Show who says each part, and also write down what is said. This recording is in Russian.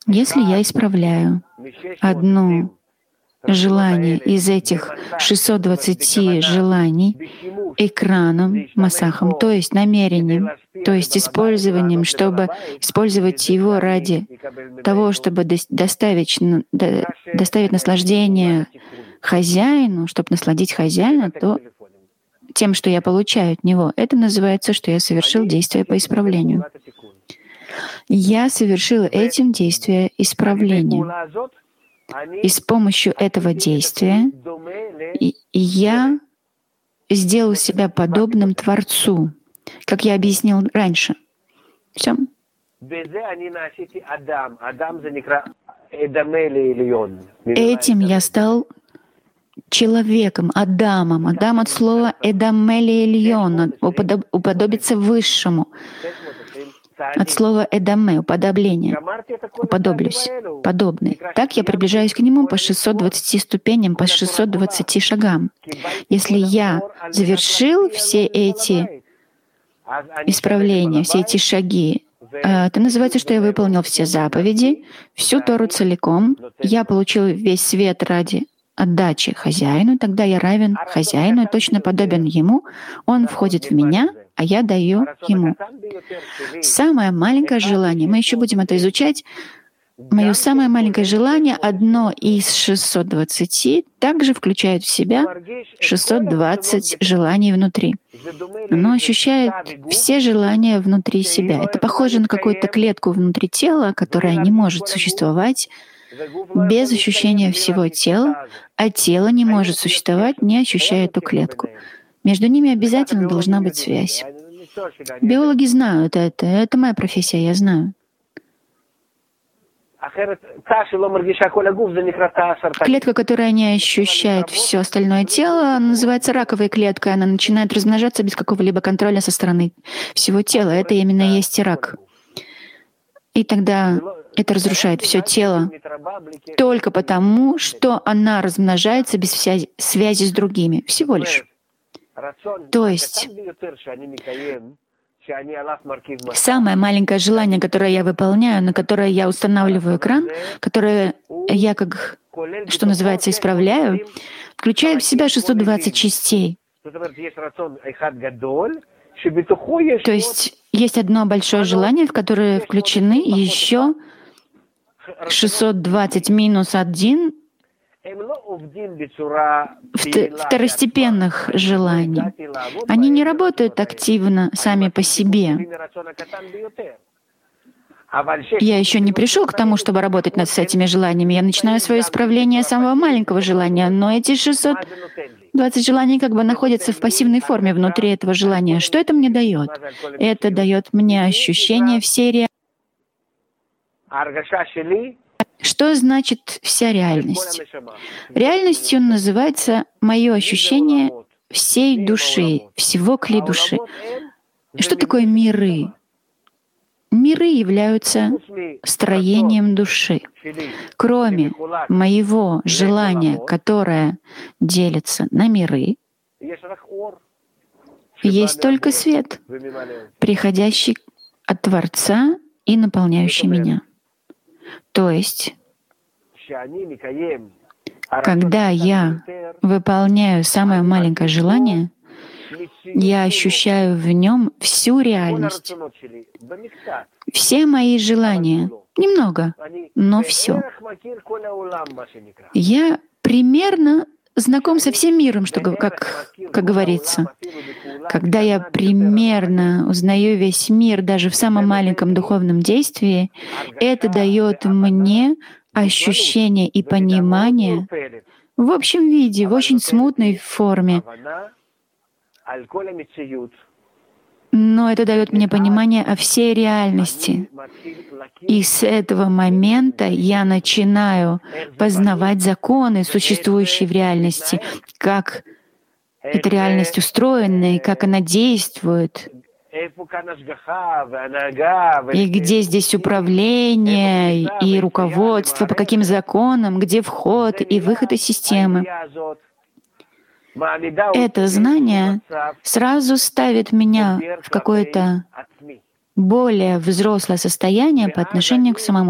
Speaker 1: Если я исправляю одно желание из этих 620 желаний экраном, масахом, то есть намерением, то есть использованием, чтобы использовать его ради того, чтобы доставить наслаждение хозяину, чтобы насладить хозяина, то тем, что я получаю от него, это называется, что я совершил действие по исправлению. Я совершил этим действие исправления. И с помощью этого действия я сделал себя подобным Творцу, как я объяснил раньше. Все. Этим я стал человеком, Адамом. Адам от слова «эдамели эльон», уподобиться высшему. От слова «эдаме» — уподобление. Уподоблюсь, подобный. Так я приближаюсь к нему по 620 ступеням, по 620 шагам. Если я завершил все эти исправления, все эти шаги, это называется, что я выполнил все заповеди, всю Тору целиком, я получил весь свет ради отдачи хозяину, тогда я равен хозяину, точно подобен ему, он входит в меня, а я даю ему. Самое маленькое желание, мы еще будем это изучать, мое самое маленькое желание, одно из 620, также включает в себя 620 желаний внутри. Оно ощущает все желания внутри себя. Это похоже на какую-то клетку внутри тела, которая не может существовать без ощущения всего тела, а тело не может существовать, не ощущая эту клетку. Между ними обязательно должна быть связь. Биологи знают это. Это моя профессия, я знаю. Клетка, которая не ощущает все остальное тело, называется раковой клеткой. Она начинает размножаться без какого-либо контроля со стороны всего тела. Это именно и есть рак. И тогда это разрушает все тело только потому, что она размножается без связи с другими. Всего лишь. То есть самое маленькое желание, которое я выполняю, на которое я устанавливаю экран, которое я, как, что называется, исправляю, включает в себя 620 частей. То есть есть одно большое желание, в которое включены еще 620 минус 1 второстепенных желаний. Они не работают активно сами по себе. Я еще не пришел к тому, чтобы работать с этими желаниями. Я начинаю свое исправление самого маленького желания, но эти 620 желаний как бы находятся в пассивной форме внутри этого желания. Что это мне дает? Это дает мне ощущение всей реальности. Что значит вся реальность? Реальностью называется мое ощущение всей души, всего кли души. Что такое миры? Миры являются строением души. Кроме моего желания, которое делится на миры, есть только свет, приходящий от Творца и наполняющий меня. То есть, когда я выполняю самое маленькое желание, я ощущаю в нем всю реальность. Все мои желания, немного, но все. Я примерно знаком со всем миром, как говорится. Когда я примерно узнаю весь мир даже в самом маленьком духовном действии, это дает мне ощущение и понимание в общем виде, в очень смутной форме. Но это дает мне понимание о всей реальности. И с этого момента я начинаю познавать законы, существующие в реальности, как эта реальность устроена и как она действует. И где здесь управление и руководство, по каким законам, где вход и выход из системы. Это знание сразу ставит меня в какое-то более взрослое состояние по отношению к самому